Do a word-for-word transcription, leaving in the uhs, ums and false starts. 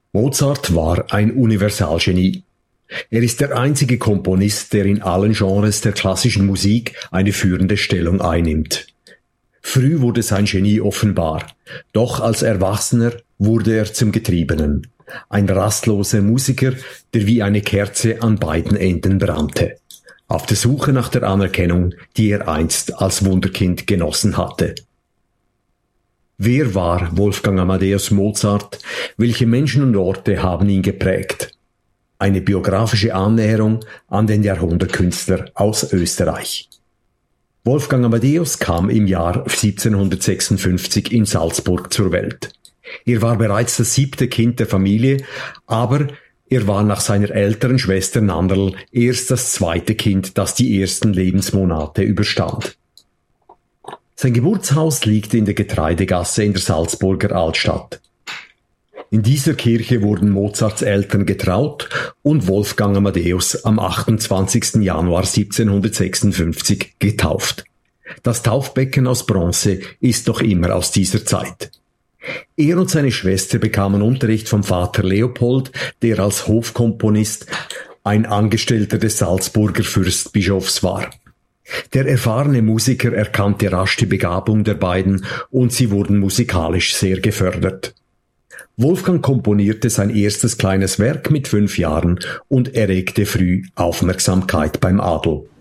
Mozart war ein Universalgenie. Er ist der einzige Komponist, der in allen Genres der klassischen Musik eine führende Stellung einnimmt. Früh wurde sein Genie offenbar, doch als Erwachsener wurde er zum Getriebenen. Ein rastloser Musiker, der wie eine Kerze an beiden Enden brannte. Auf der Suche nach der Anerkennung, die er einst als Wunderkind genossen hatte. Wer war Wolfgang Amadeus Mozart? Welche Menschen und Orte haben ihn geprägt? Eine biografische Annäherung an den Jahrhundertkünstler aus Österreich. Wolfgang Amadeus kam im Jahr siebzehnhundertsechsundfünfzig in Salzburg zur Welt. Er war bereits das siebte Kind der Familie, aber er war nach seiner älteren Schwester Nannerl erst das zweite Kind, das die ersten Lebensmonate überstand. Sein Geburtshaus liegt in der Getreidegasse in der Salzburger Altstadt. In dieser Kirche wurden Mozarts Eltern getraut und Wolfgang Amadeus am achtundzwanzigsten Januar siebzehnhundertsechsundfünfzig getauft. Das Taufbecken aus Bronze ist noch immer aus dieser Zeit. Er und seine Schwester bekamen Unterricht vom Vater Leopold, der als Hofkomponist ein Angestellter des Salzburger Fürstbischofs war. Der erfahrene Musiker erkannte rasch die Begabung der beiden und sie wurden musikalisch sehr gefördert. Wolfgang komponierte sein erstes kleines Werk mit fünf Jahren und erregte früh Aufmerksamkeit beim Adel.